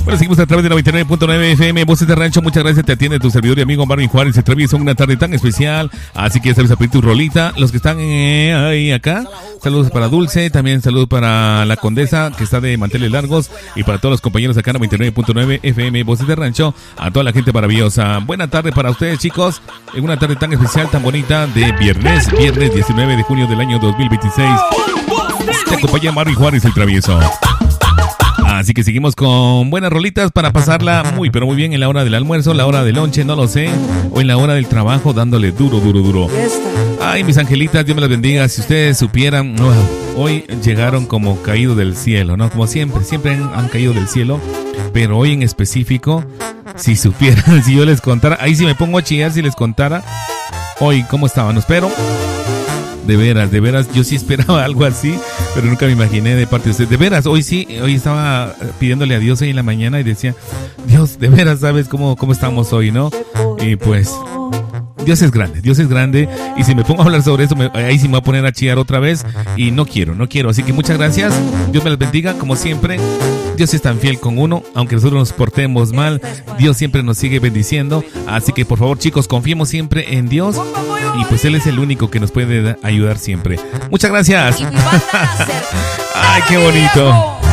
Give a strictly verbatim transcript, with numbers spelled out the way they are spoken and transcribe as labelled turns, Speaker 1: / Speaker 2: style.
Speaker 1: Bueno, seguimos a través de noventa y nueve punto nueve F M, Voces de Rancho. Muchas gracias, te atiende tu servidor y amigo Marvin Juárez. Se atraviesa una tarde tan especial, así que ya sabes, a pedir tu rolita. Los que están eh, ahí acá, saludos para Dulce, también saludos para la Condesa, que está de manteles largos, y para todos los compañeros acá en noventa y nueve punto nueve F M, Voces de Rancho, a toda la gente maravillosa. Buena tarde para ustedes, chicos, en una tarde tan especial, tan bonita, de viernes, viernes diecinueve de junio del año dos mil veintiséis. Te acompaña Marvin Juárez, el travieso. Así que seguimos con buenas rolitas para pasarla muy, pero muy bien en la hora del almuerzo, la hora del lonche, no lo sé, o en la hora del trabajo, dándole duro, duro, duro. Ay, mis angelitas, Dios me las bendiga. Si ustedes supieran, oh, hoy llegaron como caídos del cielo, ¿no? Como siempre, siempre han, han caído del cielo, pero hoy en específico, si supieran, si yo les contara, ahí sí me pongo a chillar si les contara hoy cómo estaban, pero... De veras, de veras, yo sí esperaba algo así, pero nunca me imaginé de parte de ustedes. De veras, hoy sí, hoy estaba pidiéndole a Dios ahí en la mañana y decía, Dios, de veras, ¿sabes cómo, cómo estamos hoy, no? Y pues, Dios es grande, Dios es grande, y si me pongo a hablar sobre eso, me, ahí sí me voy a poner a chillar otra vez, y no quiero, no quiero. Así que muchas gracias, Dios me las bendiga, como siempre. Dios es tan fiel con uno, aunque nosotros nos portemos mal, Dios siempre nos sigue bendiciendo. Así que por favor, chicos, confiemos siempre en Dios, y pues Él es el único que nos puede ayudar siempre. Muchas gracias. Ay, qué bonito.